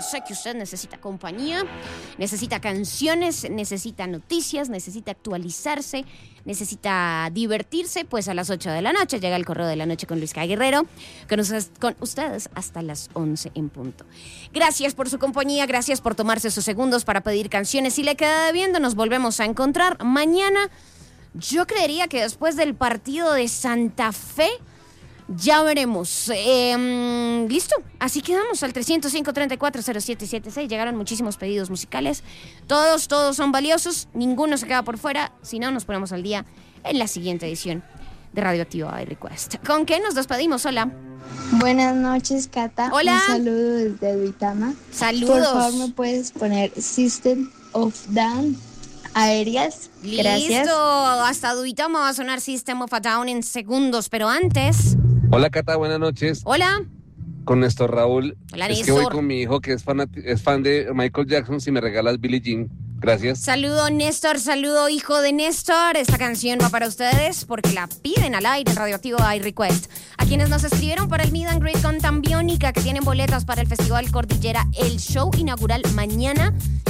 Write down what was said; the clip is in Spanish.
sé que usted necesita compañía, necesita canciones, necesita noticias, necesita actualizarse, necesita divertirse, pues a las 8 de la noche llega el Correo de la Noche con Luis K. Guerrero, con ustedes hasta las 11 en punto. Gracias por su compañía, gracias por tomarse sus segundos para pedir canciones. Si le queda debiendo, nos volvemos a encontrar mañana. Yo creería que después del partido de Santa Fe, ya veremos. Listo, así quedamos al 305-340776. Llegaron muchísimos pedidos musicales. Todos son valiosos. Ninguno se queda por fuera. Si no, nos ponemos al día en la siguiente edición de Radioactiva iRequest. ¿Con qué nos despedimos? Hola. Buenas noches, Cata. Hola. Un saludo desde Duitama. Saludos. Por favor, ¿me puedes poner System of Down Aéreas? Gracias. Listo, hasta Duitama va a sonar System of a Down en segundos, pero antes... Hola, Cata, buenas noches. Hola. Con Néstor Raúl. Hola, es Néstor. que voy con mi hijo que es fan de Michael Jackson. Si me regalas Billie Jean. Gracias. Saludo, Néstor. Saludo, hijo de Néstor. Esta canción va para ustedes porque la piden al aire en Radioactivo iRequest. A quienes nos escribieron para el Meet and Greet con Tambiónica, que tienen boletas para el Festival Cordillera, el show inaugural mañana